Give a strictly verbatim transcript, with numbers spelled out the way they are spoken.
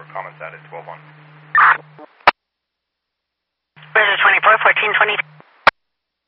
comments at it, twelve one. Bridger twenty-four, fourteen twenty.